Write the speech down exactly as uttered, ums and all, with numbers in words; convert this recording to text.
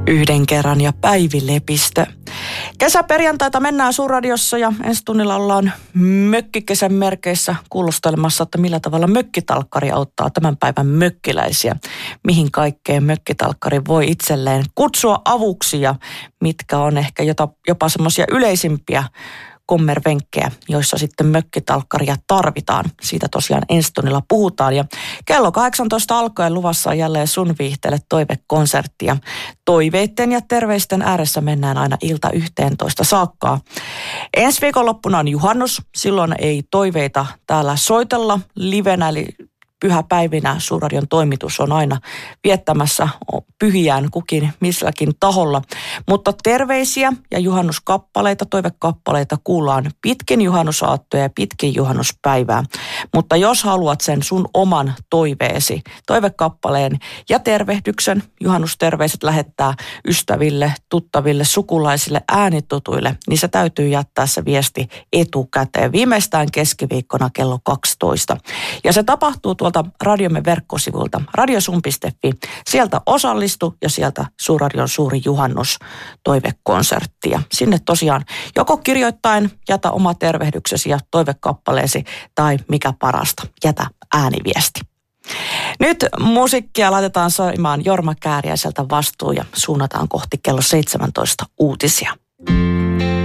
Yhden kerran ja Päivi Lepistö. Kesäperjantaita mennään Suurradiossa ja ensi tunnilla ollaan mökkikesän merkeissä kuulostelemassa, että millä tavalla mökkitalkkari auttaa tämän päivän mökkiläisiä. Mihin kaikkeen mökkitalkkari voi itselleen kutsua avuksi ja mitkä on ehkä jopa semmoisia yleisimpiä kommervenkkejä, joissa sitten mökkitalkkaria tarvitaan. Siitä tosiaan ensi tunnilla puhutaan. Ja kello kahdeksantoista alkaen luvassa on jälleen sun viihteelle toivekonsertti. Ja toiveitten ja terveisten ääressä mennään aina ilta yhteentoista saakkaa. Ensi viikonloppuna on juhannus. Silloin ei toiveita täällä soitella livenä, eli pyhäpäivinä Suurradion toimitus on aina viettämässä pyhiään kukin missäkin taholla. Mutta terveisiä ja juhannuskappaleita, toivekappaleita kuullaan pitkin juhannusaattoja ja pitkin juhannuspäivää. Mutta jos haluat sen sun oman toiveesi, toivekappaleen ja tervehdyksen, juhannusterveiset lähettää ystäville, tuttaville, sukulaisille, äänitutuille, niin se täytyy jättää se viesti etukäteen viimeistään keskiviikkona kello kaksitoista. Ja se tapahtuu tuolta radiomme verkkosivulta radiosum piste fi. Sieltä osallistu ja sieltä Suurradion suuri juhannus toivekonsertti. Ja sinne tosiaan joko kirjoittain jätä oma tervehdyksesi ja toivekappaleesi tai mikä parasta, jätä ääniviesti. Nyt musiikkia laitetaan soimaan Jorma Kääriäiseltä vastuu ja suunnataan kohti kello seitsemäntoista uutisia.